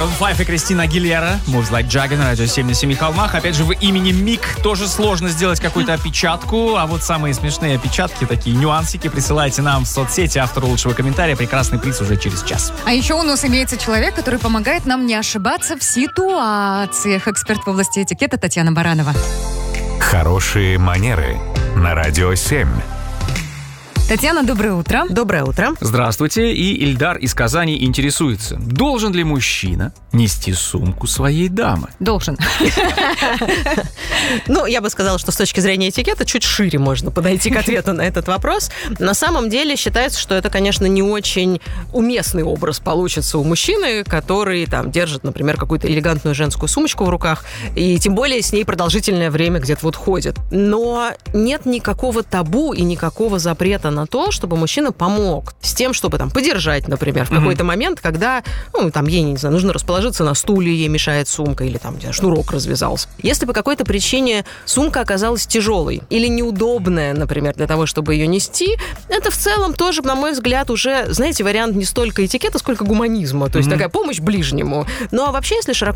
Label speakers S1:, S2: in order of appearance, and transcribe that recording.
S1: Maroon 5 и Кристина Агилера. Moves Like Jagger на радио 7 на 7 холмах. Опять же, в имени Мик тоже сложно сделать какую-то опечатку. А вот самые смешные опечатки, такие нюансики, присылайте нам в соцсети. Автору лучшего комментария. Прекрасный приз уже через час.
S2: А еще у нас имеется человек, который помогает нам не ошибаться в ситуациях. Эксперт в области этикета Татьяна Баранова.
S3: Хорошие манеры на радио 7.
S2: Татьяна, доброе утро.
S4: Доброе утро.
S1: Здравствуйте. И Ильдар из Казани интересуется. Должен ли мужчина нести сумку своей дамы?
S2: Должен.
S4: Ну, я бы сказала, что с точки зрения этикета чуть шире можно подойти к ответу на этот вопрос. На самом деле считается, что это, конечно, не очень уместный образ получится у мужчины, который там держит, например, какую-то элегантную женскую сумочку в руках, и тем более с ней продолжительное время где-то вот ходит. Но нет никакого табу и никакого запрета на то, чтобы мужчина помог с тем, чтобы там подержать, например, в какой-то момент, когда, ну, там, ей, не знаю, нужно расположиться на стуле, ей мешает сумка, или там, где шнурок развязался. Если по какой-то причине сумка оказалась тяжелой или неудобная, например, для того, чтобы ее нести, это в целом тоже, на мой взгляд, уже, знаете, вариант не столько этикета, сколько гуманизма, то есть такая помощь ближнему. Ну, а вообще, если широко